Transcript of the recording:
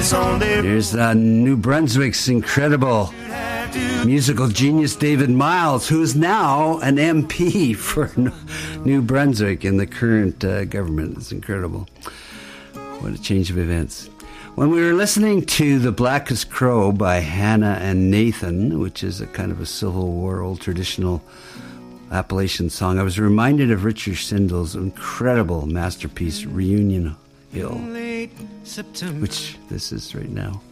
Here's New Brunswick's incredible musical genius David Miles, who's now an MP for New Brunswick in the current government. It's incredible. What a change of events. When we were listening to The Blackest Crow by Hannah and Nathan, which is a kind of a Civil War old traditional Appalachian song, I was reminded of Richard Sindall's incredible masterpiece Reunion Hill, which this is right now.